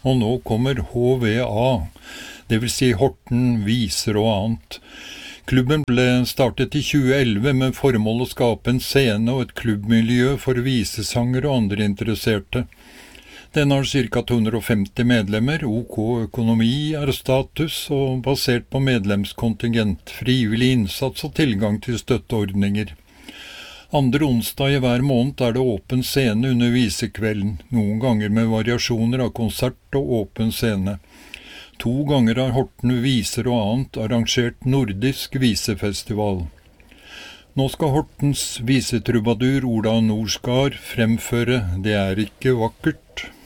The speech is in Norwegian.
Og nå kommer HVA, det vil si Horten Viser og annet. Klubben ble startet i 2011 med formål å skape en scene og et klubbmiljø for visesangere og andre interesserte. Den har ca. 250 medlemmer, OK økonomi er status og basert på medlemskontingent, frivillig innsats og tilgang til støtteordninger. Andre onsdag i hver måned er det åpen scene under visekvelden, noen ganger med variasjoner av konsert og åpen scene. 2 ganger har Horten Viser og annet arrangert nordisk visefestival. Nå skal Hortens visetrubadur Ola Norsgaard fremføre «Det er ikke vakkert».